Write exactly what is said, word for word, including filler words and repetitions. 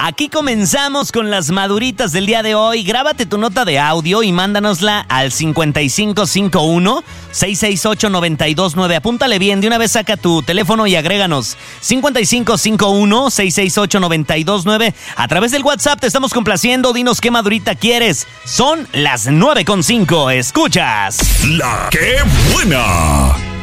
Aquí comenzamos con las maduritas del día de hoy. Grábate tu nota de audio y mándanosla al cincuenta y cinco cincuenta y uno, seiscientos sesenta y ocho, noventa y dos nueve. Apúntale bien, de una vez saca tu teléfono y agréganos cincuenta y cinco cincuenta y uno, seiscientos sesenta y ocho, noventa y dos nueve. A través del WhatsApp te estamos complaciendo. Dinos qué madurita quieres. Son las nueve con cinco. Escuchas La que buena.